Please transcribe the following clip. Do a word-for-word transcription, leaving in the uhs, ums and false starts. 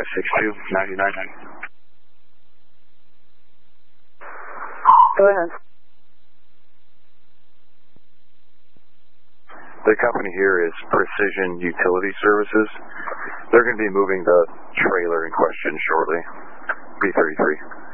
six two nine nine. Go ahead. The company here is Precision Utility Services. They're going to be moving the trailer in question shortly. B thirty-three.